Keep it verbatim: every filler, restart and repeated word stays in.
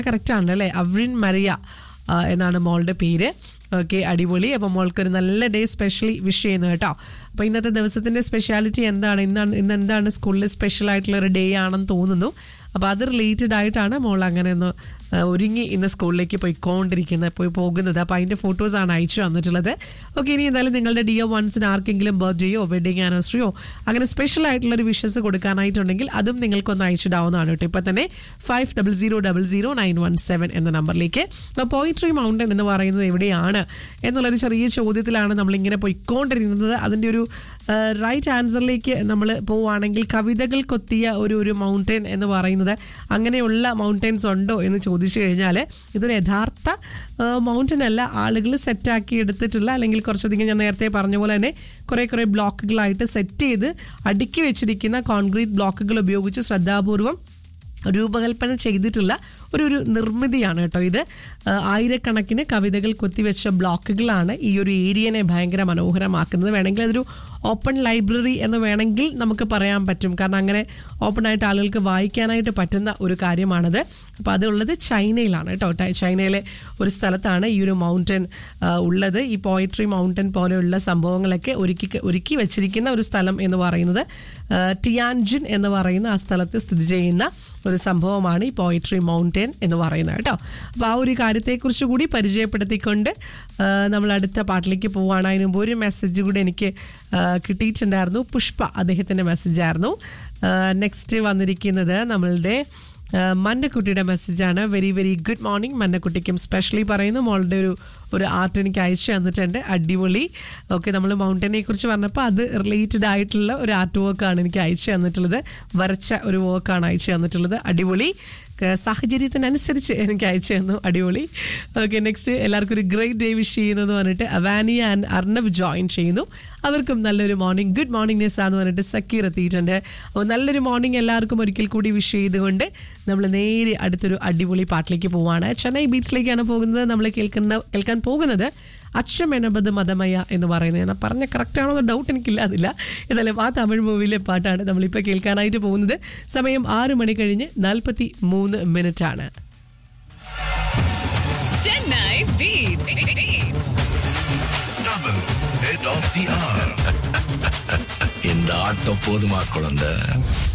Correct ആണ് അല്ലേ? അവ്രിൻ Maria എന്നാണ് മോളുടെ പേര്. ഓക്കെ, അടിപൊളി. അപ്പോൾ മോൾക്കൊരു നല്ല ഡേ സ്പെഷ്യലി വിഷ് ചെയ്യുന്നു കേട്ടോ. അപ്പോൾ ഇന്നത്തെ ദിവസത്തിൻ്റെ സ്പെഷ്യാലിറ്റി എന്താണ്, ഇന്നാണ് ഇന്ന് എന്താണ് സ്കൂളിൽ സ്പെഷ്യൽ ആയിട്ടുള്ള ഒരു ഡേ ആണെന്ന് തോന്നുന്നു. അപ്പോൾ അത് റിലേറ്റഡ് ആയിട്ടാണ് മോൾ അങ്ങനെ ഒന്ന് ഒരുങ്ങി ഇന്ന് സ്കൂളിലേക്ക് പോയിക്കൊണ്ടിരിക്കുന്നത് പോയി പോകുന്നത്. അപ്പോൾ അതിൻ്റെ ഫോട്ടോസാണ് അയച്ചു വന്നിട്ടുള്ളത്. ഓക്കെ, ഇനി എന്തായാലും നിങ്ങളുടെ ഡിയോ വൺസിന് ആർക്കെങ്കിലും ബർത്ത്ഡേയോ വെഡിങ് ആനിവേഴ്സറിയോ അങ്ങനെ സ്പെഷ്യൽ ആയിട്ടുള്ളൊരു വിഷസ് കൊടുക്കാനായിട്ടുണ്ടെങ്കിൽ അതും നിങ്ങൾക്കൊന്ന് അയച്ചിടാവുന്നതാണ് കേട്ടോ. ഇപ്പോൾ തന്നെ five double zero double zero nine one seven എന്ന നമ്പറിലേക്ക്. പോയിട്രി മൗണ്ടൻ എന്ന് പറയുന്നത് എവിടെയാണ് എന്നുള്ളൊരു ചെറിയ ചോദ്യത്തിലാണ് നമ്മളിങ്ങനെ പോയിക്കൊണ്ടിരിക്കുന്നത്. അതിൻ്റെ ഒരു റൈറ്റ് ആൻസറിലേക്ക് നമ്മൾ പോവുകയാണെങ്കിൽ കവിതകൾ കൊത്തിയ ഒരു ഒരു മൗണ്ടൻ എന്ന് പറയുന്നത് അങ്ങനെയുള്ള മൗണ്ടൻസ് ഉണ്ടോ എന്ന് ചോദിച്ചു കഴിഞ്ഞാൽ ഇതൊരു യഥാർത്ഥ മൗണ്ടൻ അല്ല, ആളുകൾ സെറ്റാക്കി എടുത്തിട്ടുള്ള അല്ലെങ്കിൽ കുറച്ചധികം ഞാൻ നേരത്തെ പറഞ്ഞ പോലെ തന്നെ കുറേ കുറേ ബ്ലോക്കുകളായിട്ട് സെറ്റ് ചെയ്ത് അടുക്കി വെച്ചിരിക്കുന്ന കോൺക്രീറ്റ് ബ്ലോക്കുകൾ ഉപയോഗിച്ച് ശ്രദ്ധാപൂർവം രൂപകൽപ്പന ചെയ്തിട്ടുള്ള ഒരു ഒരു നിർമ്മിതിയാണ് കേട്ടോ ഇത്. ആയിരക്കണക്കിന് കവിതകൾ കൊത്തിവെച്ച ബ്ലോക്കുകളാണ് ഈ ഒരു ഏരിയനെ ഭയങ്കര മനോഹരമാക്കുന്നത്. വേണമെങ്കിൽ അതൊരു ഓപ്പൺ ലൈബ്രറി എന്ന് വേണമെങ്കിൽ നമുക്ക് പറയാൻ പറ്റും. കാരണം അങ്ങനെ ഓപ്പൺ ആയിട്ട് ആളുകൾക്ക് വായിക്കാനായിട്ട് പറ്റുന്ന ഒരു കാര്യമാണത്. അപ്പോൾ അതുള്ളത് ചൈനയിലാണ് കേട്ടോ. ചൈനയിലെ ഒരു സ്ഥലത്താണ് ഈ ഒരു മൗണ്ടൻ ഉള്ളത്. ഈ പോയട്രി മൗണ്ടൻ പോലെയുള്ള സംഭവങ്ങളൊക്കെ ഒരുക്കി ഒരുക്കി വെച്ചിരിക്കുന്ന ഒരു സ്ഥലം എന്ന് പറയുന്നത് ടിയാൻജിൻ എന്ന് പറയുന്ന ആ സ്ഥലത്ത് സ്ഥിതി ചെയ്യുന്ന ഒരു സംഭവമാണ് ഈ പോയട്രി മൗണ്ടൻ എന്ന് പറയുന്നത് കേട്ടോ. അപ്പോൾ ആ ഒരു കാര്യത്തെക്കുറിച്ച് കൂടി പരിചയപ്പെടുത്തിക്കൊണ്ട് നമ്മൾ അടുത്ത പാട്ടിലേക്ക് പോവുകയാണ്. അതിന് മുമ്പ് ഒരു മെസ്സേജ് കൂടി എനിക്ക് കിട്ടിയിട്ടുണ്ടായിരുന്നു. പുഷ്പ അദ്ദേഹത്തിൻ്റെ മെസ്സേജായിരുന്നു. നെക്സ്റ്റ് വന്നിരിക്കുന്നത് നമ്മളുടെ മന്നക്കുട്ടിയുടെ മെസ്സേജാണ്. Very very good morning. മന്നക്കുട്ടിക്കും specially പറയുന്നു. മോളുടെ ഒരു ഒരു ആർട്ട് എനിക്ക് അയച്ചു തന്നിട്ടുണ്ട്. അടിപൊളി. ഓക്കെ, നമ്മൾ മൗണ്ടനെ കുറിച്ച് പറഞ്ഞപ്പോൾ അത് റിലേറ്റഡ് ആയിട്ടുള്ള ഒരു ആർട്ട് വർക്കാണ് എനിക്ക് അയച്ചു തന്നിട്ടുള്ളത്. വരച്ച ഒരു വർക്കാണ് അയച്ചു തന്നിട്ടുള്ളത്. അടിപൊളി. സാഹചര്യത്തിനനുസരിച്ച് എനിക്ക് അയച്ചു തന്നു. അടിപൊളി. ഓക്കെ, നെക്സ്റ്റ് എല്ലാവർക്കും ഒരു ഗ്രേറ്റ് ഡേ വിഷ് ചെയ്യുന്നത് പറഞ്ഞിട്ട് അവാനിയ ആൻഡ് അർണവ് ജോയിൻ ചെയ്യുന്നു. അവർക്കും നല്ലൊരു മോർണിംഗ്. ഗുഡ് മോർണിംഗ് നെസ് എന്ന് പറഞ്ഞിട്ട് സക്കീർ എത്തിയിട്ടുണ്ട്. അപ്പോൾ നല്ലൊരു മോർണിംഗ് എല്ലാവർക്കും ഒരിക്കൽ കൂടി വിഷ് ചെയ്തുകൊണ്ട് നമ്മൾ നേരെ അടുത്തൊരു അടിപൊളി പാട്ടിലേക്ക് പോവാണ്. ചെന്നൈ ബീച്ചിലേക്കാണ് പോകുന്നത്. നമ്മൾ കേൾക്കുന്ന കേൾക്കാൻ പോകുന്നത് അച്ഛമെനബത് മതമയ എന്ന് പറയുന്നത്. ഞാൻ പറഞ്ഞ കറക്റ്റാണോ എന്ന ഡൗട്ട് എനിക്കില്ലാതില്ല. ഏതായാലും ആ തമിഴ് മൂവിയിലെ പാട്ടാണ് നമ്മളിപ്പോൾ കേൾക്കാനായിട്ട് പോകുന്നത്. സമയം ആറ് മണി കഴിഞ്ഞ് നാൽപ്പത്തി മൂന്ന് മിനിറ്റ് ആണ്. Chennai Beats. Beats. Double head of the hour. இந்த ஆட்டம் போதுமா குழந்தை?